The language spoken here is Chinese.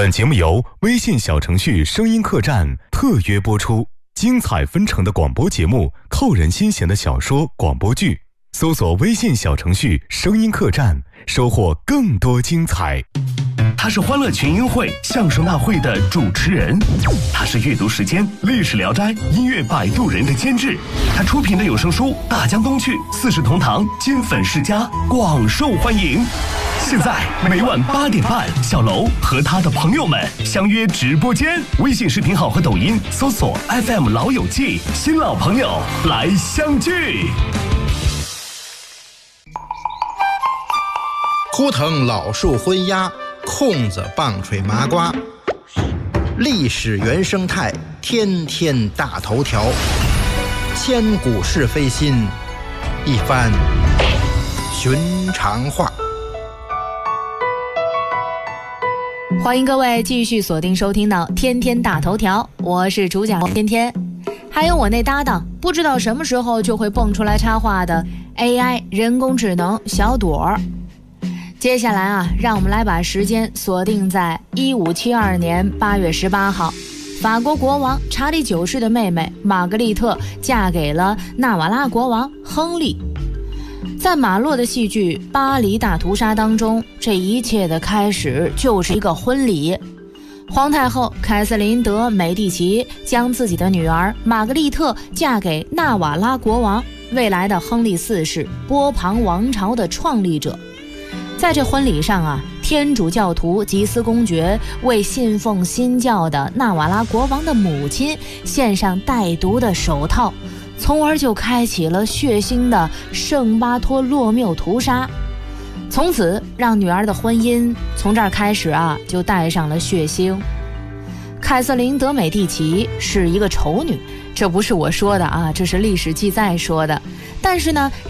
本节目由微信小程序声音客栈特约播出，精彩纷呈的广播节目，扣人心弦的小说广播剧，搜索微信小程序声音客栈，收获更多精彩。 他是欢乐群英会相声大会的主持人，他是阅读时间历史聊斋音乐摆渡人的监制，他出品的有声书《大江东去》四世同堂金粉世家广受欢迎。现在每晚8点半，小楼和他的朋友们相约直播间，微信视频号和抖音搜索 FM 老友记，新老朋友来相聚。 枯藤老树昏鸦，空子棒槌麻瓜，历史原生态，天天大头条，千古是非心，一番寻常话。 欢迎各位继续锁定收听到天天大头条，我是主讲天天，还有我那搭档不知道什么时候就会蹦出来插话的 AI 人工智能小朵儿。接下来啊，让我们来把时间锁定在1572年8月18号，法国国王查理9世的妹妹玛格丽特嫁给了纳瓦拉国王亨利。在马洛的戏剧《巴黎大屠杀》当中，这一切的开始就是一个婚礼。皇太后凯瑟琳德美第奇将自己的女儿玛格丽特嫁给纳瓦拉国王，未来的亨利4世，波旁王朝的创立者。在这婚礼上啊，天主教徒吉斯公爵为信奉新教的纳瓦拉国王的母亲献上带毒的手套，从而就开启了血腥的圣巴托洛缪屠杀。从此让女儿的婚姻从这儿开始啊，就带上了血腥。凯瑟琳德美第奇是一个丑女，这不是我说的啊，这是历史记载说的。但是呢